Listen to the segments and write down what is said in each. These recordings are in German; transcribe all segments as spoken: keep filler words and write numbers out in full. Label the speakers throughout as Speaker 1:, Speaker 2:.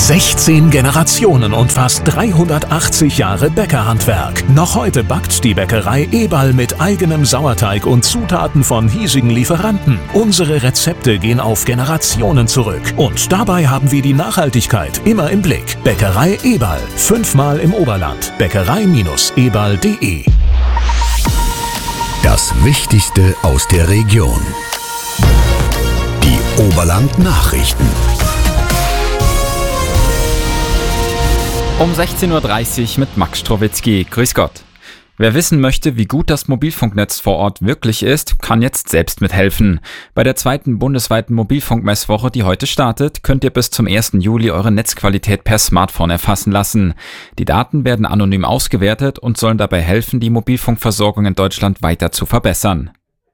Speaker 1: sechzehn Generationen und fast dreihundertachtzig Jahre Bäckerhandwerk. Noch heute backt die Bäckerei Eberl mit eigenem Sauerteig und Zutaten von hiesigen Lieferanten. Unsere Rezepte gehen auf Generationen zurück. Und dabei haben wir die Nachhaltigkeit immer im Blick. Bäckerei Eberl. Fünfmal im Oberland. Bäckerei eberl punkt de.
Speaker 2: Das Wichtigste aus der Region. Die Oberland-Nachrichten.
Speaker 3: Um sechzehn Uhr dreißig mit Max Strowitzki. Grüß Gott. Wer wissen möchte, wie gut das Mobilfunknetz vor Ort wirklich ist, kann jetzt selbst mithelfen. Bei der zweiten bundesweiten Mobilfunkmesswoche, die heute startet, könnt ihr bis zum ersten Juli eure Netzqualität per Smartphone erfassen lassen. Die Daten werden anonym ausgewertet und sollen dabei helfen, die Mobilfunkversorgung in Deutschland weiter zu verbessern.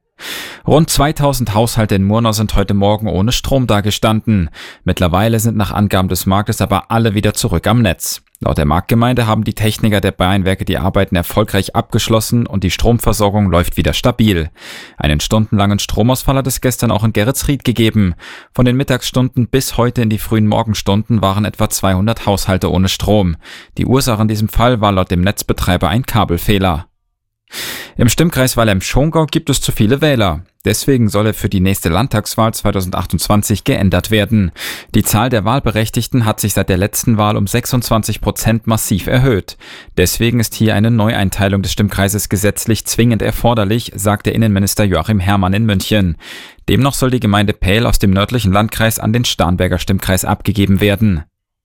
Speaker 3: Rund zweitausend Haushalte in Murnau sind heute Morgen ohne Strom dagestanden. Mittlerweile sind nach Angaben des Marktes aber alle wieder zurück am Netz. Laut der Marktgemeinde haben die Techniker der Bayernwerke die Arbeiten erfolgreich abgeschlossen und die Stromversorgung läuft wieder stabil. Einen stundenlangen Stromausfall hat es gestern auch in Geretsried gegeben. Von den Mittagsstunden bis heute in die frühen Morgenstunden waren etwa zweihundert Haushalte ohne Strom. Die Ursache in diesem Fall war laut dem Netzbetreiber ein Kabelfehler. Im Stimmkreis Weilheim-Schongau gibt es zu viele Wähler. Deswegen soll er für die nächste Landtagswahl zweitausendachtundzwanzig geändert werden. Die Zahl der Wahlberechtigten hat sich seit der letzten Wahl um sechsundzwanzig Prozent massiv erhöht. Deswegen ist hier eine Neueinteilung des Stimmkreises gesetzlich zwingend erforderlich, sagte Innenminister Joachim Herrmann in München. Demnach soll die Gemeinde Pähl aus dem nördlichen Landkreis an den Starnberger Stimmkreis abgegeben werden.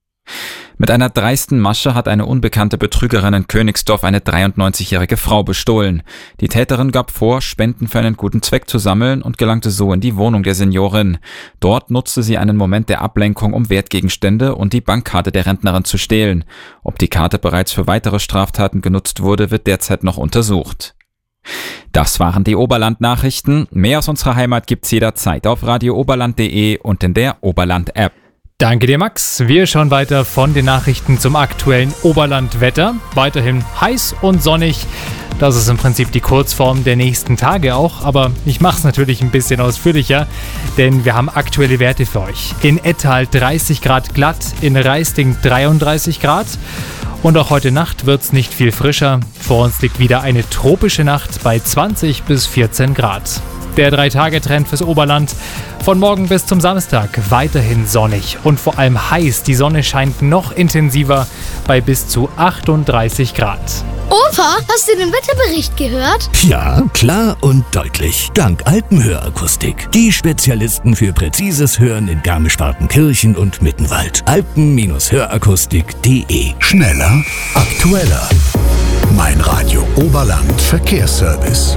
Speaker 3: Mit einer dreisten Masche hat eine unbekannte Betrügerin in Königsdorf eine dreiundneunzigjährige Frau bestohlen. Die Täterin gab vor, Spenden für einen guten Zweck zu sammeln und gelangte so in die Wohnung der Seniorin. Dort nutzte sie einen Moment der Ablenkung, um Wertgegenstände und die Bankkarte der Rentnerin zu stehlen. Ob die Karte bereits für weitere Straftaten genutzt wurde, wird derzeit noch untersucht. Das waren die Oberland-Nachrichten. Mehr aus unserer Heimat gibt's jederzeit auf radio oberland punkt de und in der Oberland-App.
Speaker 4: Danke dir, Max. Wir schauen weiter von den Nachrichten zum aktuellen Oberland-Wetter. Weiterhin heiß und sonnig. Das ist im Prinzip die Kurzform der nächsten Tage auch, aber ich mache es natürlich ein bisschen ausführlicher, denn wir haben aktuelle Werte für euch. In Ettal dreißig Grad glatt, in Raisting dreiunddreißig Grad. Und auch heute Nacht wird es nicht viel frischer. Vor uns liegt wieder eine tropische Nacht bei zwanzig bis vierzehn Grad. Der drei-Tage-Trend fürs Oberland. Von morgen bis zum Samstag weiterhin sonnig und vor allem heiß. Die Sonne scheint noch intensiver bei bis zu achtunddreißig Grad.
Speaker 5: Opa, hast du den Wetterbericht gehört?
Speaker 2: Ja, klar und deutlich. Dank Alpenhörakustik. Die Spezialisten für präzises Hören in Garmisch-Partenkirchen und Mittenwald. alpen hörakustik punkt de. Schneller, aktueller. Mein Radio Oberland Verkehrsservice.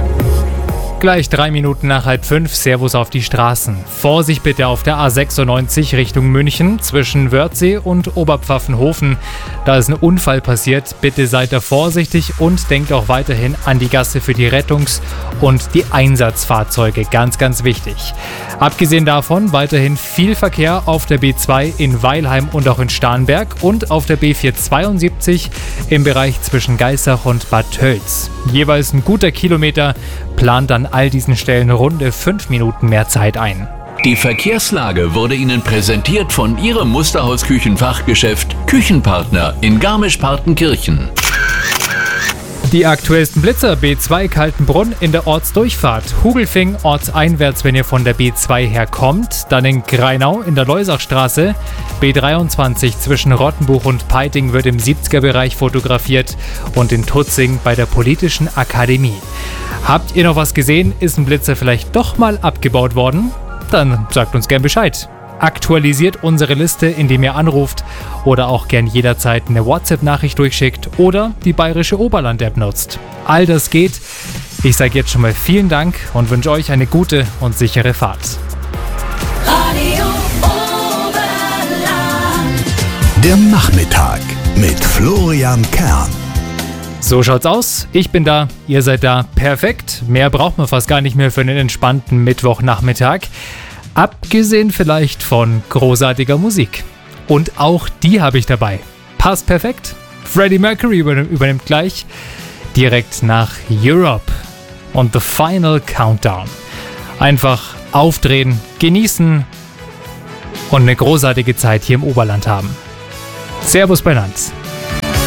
Speaker 4: Gleich drei Minuten nach halb fünf, Servus auf die Straßen. Vorsicht bitte auf der A sechsundneunzig Richtung München zwischen Wörthsee und Oberpfaffenhofen. Da ist ein Unfall passiert. Bitte seid da vorsichtig und denkt auch weiterhin an die Gasse für die Rettungs- und die Einsatzfahrzeuge. Ganz, ganz wichtig. Abgesehen davon weiterhin viel Verkehr auf der B zwei in Weilheim und auch in Starnberg und auf der B vierhundertzweiundsiebzig im Bereich zwischen Geissach und Bad Tölz. Jeweils ein guter Kilometer. Plant an all diesen Stellen runde fünf Minuten mehr Zeit ein.
Speaker 6: Die Verkehrslage wurde Ihnen präsentiert von Ihrem Musterhaus-Küchenfachgeschäft Küchenpartner in Garmisch-Partenkirchen.
Speaker 4: Die aktuellsten Blitzer: B zwei Kaltenbrunn in der Ortsdurchfahrt, Hugelfing ortseinwärts, wenn ihr von der B zwei herkommt, dann in Greinau in der Leusachstraße, B dreiundzwanzig zwischen Rottenbuch und Peiting wird im siebziger-Bereich fotografiert und in Tutzing bei der Politischen Akademie. Habt ihr noch was gesehen? Ist ein Blitzer vielleicht doch mal abgebaut worden? Dann sagt uns gern Bescheid. Aktualisiert unsere Liste, indem ihr anruft oder auch gern jederzeit eine WhatsApp-Nachricht durchschickt oder die Bayerische Oberland-App nutzt. All das geht. Ich sage jetzt schon mal vielen Dank und wünsche euch eine gute und sichere Fahrt.
Speaker 7: Radio Oberland.
Speaker 2: Der Nachmittag mit Florian Kern.
Speaker 4: So schaut's aus. Ich bin da, ihr seid da. Perfekt. Mehr braucht man fast gar nicht mehr für einen entspannten Mittwochnachmittag. Abgesehen vielleicht von großartiger Musik. Und auch die habe ich dabei. Passt perfekt. Freddie Mercury übernimmt gleich direkt nach Europe. Und The Final Countdown. Einfach aufdrehen, genießen und eine großartige Zeit hier im Oberland haben. Servus benannt.